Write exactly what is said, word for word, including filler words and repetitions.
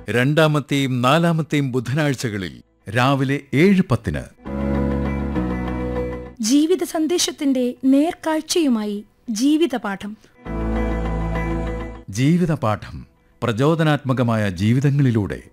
രണ്ടാമത്തെയും നാലാമത്തെയും ബുധനാഴ്ചകളിൽ രാവിലെ ഏഴ് പത്തിന്. ജീവിത സന്ദേശത്തിന്റെ നേർക്കാഴ്ചയുമായി ജീവിതപാഠം. ജീവിതപാഠം പ്രചോദനാത്മകമായ ജീവിതങ്ങളിലൂടെ